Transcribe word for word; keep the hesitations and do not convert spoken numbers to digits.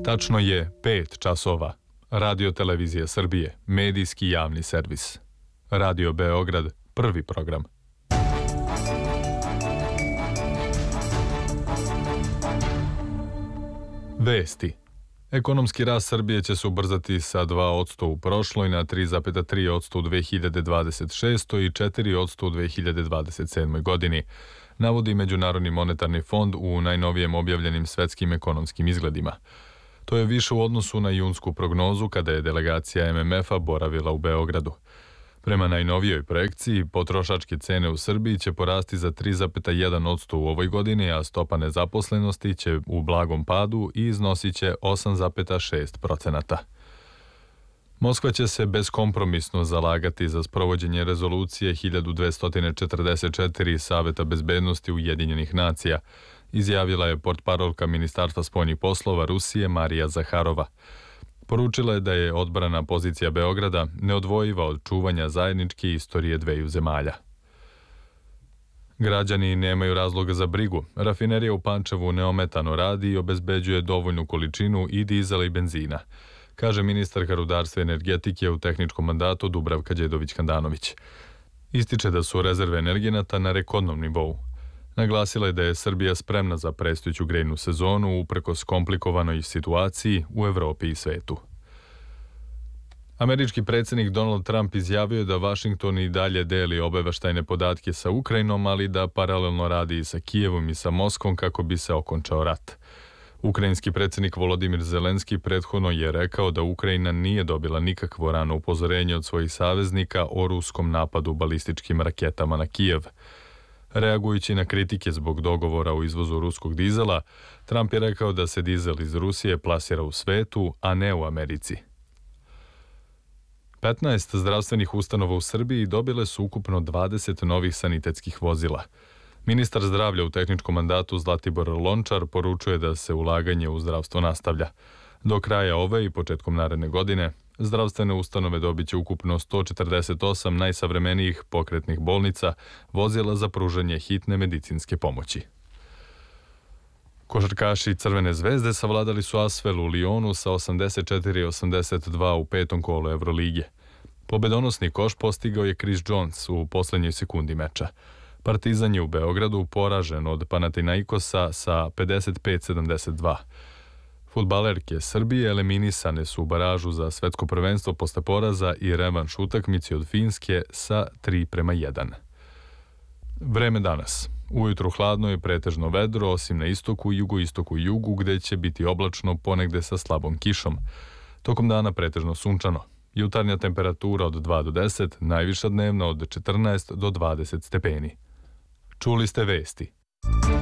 Tačno je pet časova. Radio Televizija Srbije, medijski javni servis. Radio Beograd, prvi program. Vesti. Ekonomski rast Srbije će se ubrzati sa dva posto u prošloj na tri zarez tri posto u dve hiljade dvadeset šestoj i četiri posto u dve hiljade dvadeset sedmoj godini, navodi Međunarodni monetarni fond u najnovijem objavljenim svetskim ekonomskim izgledima. To je više u odnosu na junsku prognozu kada je delegacija M M F-a boravila u Beogradu. Prema najnovijoj projekciji, potrošačke cene u Srbiji će porasti za tri zarez jedan posto u ovoj godini, a stopa nezaposlenosti će u blagom padu i iznosit će osam zarez šest procenata. Moskva će se beskompromisno zalagati za sprovođenje rezolucije hiljadu dvesta četrdeset četiri Saveta bezbednosti Ujedinjenih nacija, izjavila je portparolka Ministarstva spoljnih poslova Rusije Marija Zaharova. Poručila je da je odbrana pozicija Beograda neodvojiva od čuvanja zajedničke istorije dveju zemalja. Građani nemaju razloga za brigu. Rafinerija u Pančevu neometano radi i obezbeđuje dovoljnu količinu i dizela i benzina, kaže ministarka rudarstva i energetike u tehničkom mandatu Dubravka Đedović-Handanović. Ističe da su rezerve energenata na rekordnom nivou. Naglasila je da je Srbija spremna za predstojeću grejnu sezonu uprkos komplikovanoj situaciji u Evropi i svetu. Američki predsjednik Donald Trump izjavio je da Vašington i dalje deli obaveštajne podatke sa Ukrajinom, ali da paralelno radi i sa Kijevom i sa Moskvom kako bi se okončao rat. Ukrajinski predsjednik Volodimir Zelenski prethodno je rekao da Ukrajina nije dobila nikakvo rano upozorenje od svojih saveznika o ruskom napadu balističkim raketama na Kijev. Reagujući na kritike zbog dogovora o izvozu ruskog dizela, Trump je rekao da se dizel iz Rusije plasira u svetu, a ne u Americi. petnaest zdravstvenih ustanova u Srbiji dobile su ukupno dvadeset novih sanitetskih vozila. Ministar zdravlja u tehničkom mandatu Zlatibor Lončar poručuje da se ulaganje u zdravstvo nastavlja. Do kraja ove i početkom naredne godine zdravstvene ustanove dobit će ukupno sto četrdeset osam najsavremenijih pokretnih bolnica, vozila za pružanje hitne medicinske pomoći. Košarkaši Crvene zvezde savladali su Asvel u Lionu sa osamdeset četiri osamdeset dva u petom kolu Evrolige. Pobedonosni koš postigao je Chris Jones u poslednjoj sekundi meča. Partizan je u Beogradu poražen od Panathinaikosa sa pedeset pet sedamdeset dva. Fudbalerke Srbije eliminisane su u baražu za svetsko prvenstvo posle poraza i revanš utakmici od Finske sa tri prema jedan. Vreme danas. Ujutru hladno je, pretežno vedro, osim na istoku, jugoistoku i jugu, gde će biti oblačno, ponegde sa slabom kišom. Tokom dana pretežno sunčano. Jutarnja temperatura od dva do deset, najviša dnevna od četrnaest do dvadeset stepeni. Čuli ste vesti.